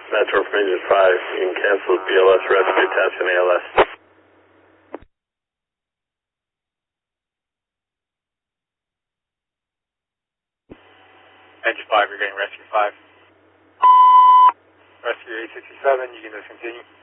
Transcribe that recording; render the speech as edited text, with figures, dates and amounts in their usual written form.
Metro from Engine 5, you can cancel BLS rescue, attention ALS. Engine 5, you're getting rescue 5. Rescue 867, you can discontinue.